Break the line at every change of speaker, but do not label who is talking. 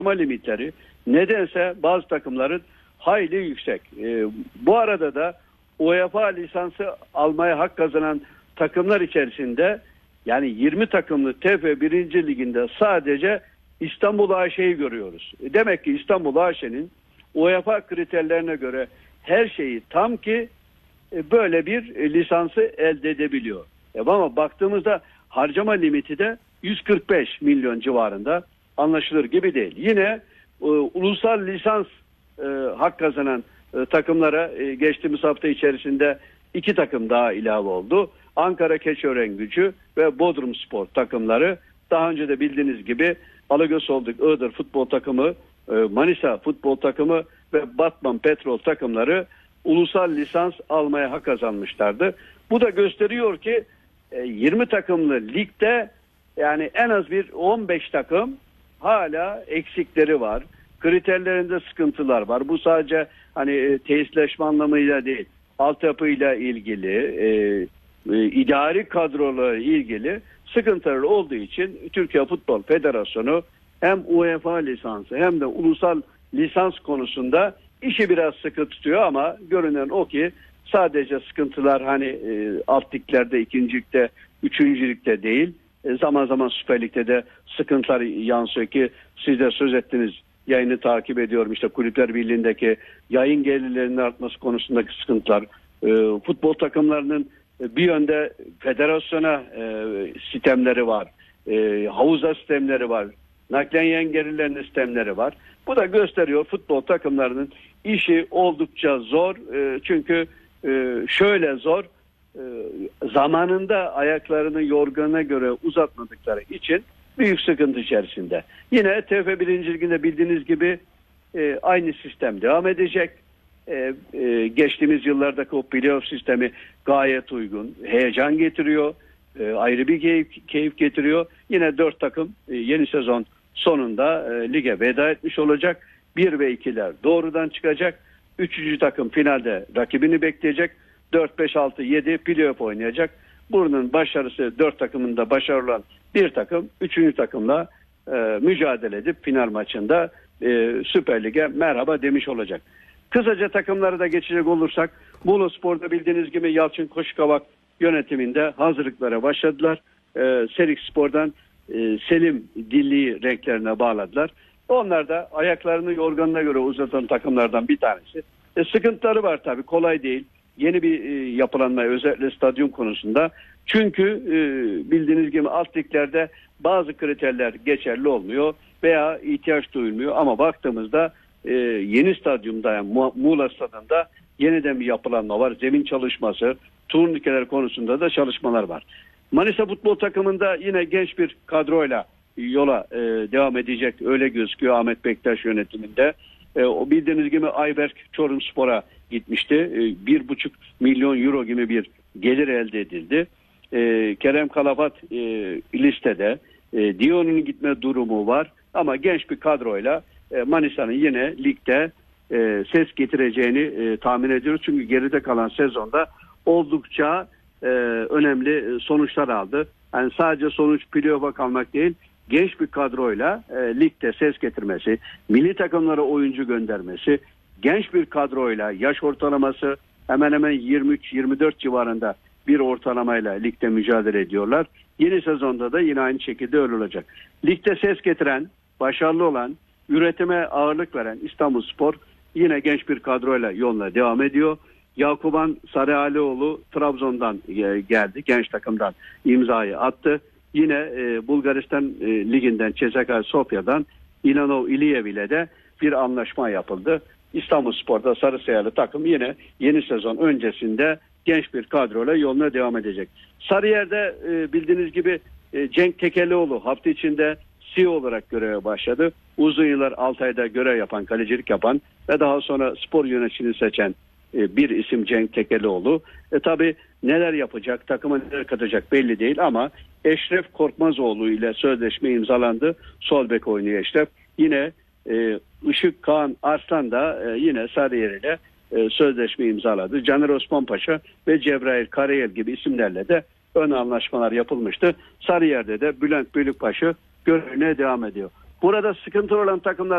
limitleri nedense bazı takımların hayli yüksek. Bu arada da UEFA lisansı almaya hak kazanan takımlar içerisinde yani 20 takımlı TFF 1. Liginde sadece İstanbul AŞ'yi görüyoruz. Demek ki İstanbul AŞ'nin UEFA kriterlerine göre her şeyi tam ki böyle bir lisansı elde edebiliyor. Ama baktığımızda harcama limiti de 145 milyon civarında, anlaşılır gibi değil. Yine ulusal lisans hak kazanan takımlara geçtiğimiz hafta içerisinde 2 takım daha ilave oldu. Ankara Keçiören ve Bodrumspor takımları, daha önce de bildiğiniz gibi Alagöz Holding Iğdır futbol takımı, Manisa futbol takımı ve Batman Petrol takımları ulusal lisans almaya hak kazanmışlardı. Bu da gösteriyor ki 20 takımlı ligde yani en az bir 15 takım hala eksikleri var. Kriterlerinde sıkıntılar var. Bu sadece hani tesisleşme anlamıyla değil, altyapıyla ilgili, idari kadrolarla ilgili sıkıntılar olduğu için Türkiye Futbol Federasyonu hem UEFA lisansı hem de ulusal lisans konusunda işi biraz sıkı tutuyor, ama görünen o ki sadece sıkıntılar hani alt liglerde, ikincilikte, üçüncülükte değil, zaman zaman Süper Lig'de de sıkıntılar yansıyor ki siz de söz ettiniz, yayını takip ediyorum, işte Kulüpler Birliği'ndeki yayın gelirlerinin artması konusundaki sıkıntılar, futbol takımlarının bir yönde federasyona sistemleri var, havuza sistemleri var, naklen yayın gelirlerinin sistemleri var. Bu da gösteriyor futbol takımlarının işi oldukça zor. Çünkü şöyle zor, zamanında ayaklarını yorgana göre uzatmadıkları için büyük sıkıntı içerisinde. Yine TFF 1. Ligi'nde bildiğiniz gibi aynı sistem devam edecek. Geçtiğimiz yıllardaki o playoff sistemi gayet uygun, heyecan getiriyor, ayrı bir keyif getiriyor. Yine 4 takım yeni sezon sonunda lige veda etmiş olacak. 1 ve 2'ler doğrudan çıkacak. 3. takım finalde rakibini bekleyecek. 4, 5, 6, 7 playoff oynayacak. Bunun başarısı, 4 takımında başarılı olan bir takım 3. takımla mücadele edip final maçında Süper Lig'e merhaba demiş olacak. Kısaca takımları da geçecek olursak, Muğla Spor'da bildiğiniz gibi Yalçın Koşukavak yönetiminde hazırlıklara başladılar. Serik Spor'dan Selim Dilli'yi renklerine bağladılar. Onlar da ayaklarını yorganına göre uzatan takımlardan bir tanesi. Sıkıntıları var tabii, kolay değil. Yeni bir yapılanma, özellikle stadyum konusunda. Çünkü bildiğiniz gibi alt liglerde bazı kriterler geçerli olmuyor veya ihtiyaç duyulmuyor. Ama baktığımızda yeni stadyumda, yani Muğla Stadı'nda yeniden bir yapılanma var. Zemin çalışması, turnikeler konusunda da çalışmalar var. Manisa futbol takımında yine genç bir kadroyla yola devam edecek, öyle gözüküyor Ahmet Bektaş yönetiminde. O bildiğiniz gibi Ayberk Çorumspor'a gitmişti. 1,5 milyon euro gibi bir gelir elde edildi. Kerem Kalafat listede. Dion'un gitme durumu var. Ama genç bir kadroyla Manisa'nın yine ligde ses getireceğini tahmin ediyoruz. Çünkü geride kalan sezonda oldukça önemli sonuçlar aldı. Yani sadece sonuç playoff'a kalmak değil, genç bir kadroyla ligde ses getirmesi, milli takımlara oyuncu göndermesi, genç bir kadroyla yaş ortalaması hemen hemen 23-24 civarında bir ortalamayla ligde mücadele ediyorlar. Yeni sezonda da yine aynı şekilde öyle olacak. Ligde ses getiren, başarılı olan, üretime ağırlık veren İstanbulspor yine genç bir kadroyla yoluna devam ediyor. Yakuban Sarıalioğlu Trabzon'dan geldi. Genç takımdan imzayı attı. Yine Bulgaristan liginden CSKA Sofya'dan İlanov İliyev ile de bir anlaşma yapıldı. İstanbulspor'da sarı siyahlı takım yine yeni sezon öncesinde genç bir kadroyla yoluna devam edecek. Sarıyer'de bildiğiniz gibi Cenk Tekelioğlu hafta içinde CEO olarak göreve başladı. Uzun yıllar Altay'da görev yapan, kalecilik yapan ve daha sonra spor yöneticini seçen bir isim Cenk Tekelioğlu. Tabii neler yapacak, takıma neler katacak belli değil, ama Eşref Korkmazoğlu ile sözleşme imzalandı. Sol bek oynuyor Eşref. Yine Işık Kaan Arslan da yine Sarıyer ile sözleşme imzaladı. Caner Osmanpaşa ve Cebrail Karayel gibi isimlerle de ön anlaşmalar yapılmıştı. Sarıyer'de de Bülent Bölükbaşı görevine devam ediyor. Burada sıkıntılı olan takımlar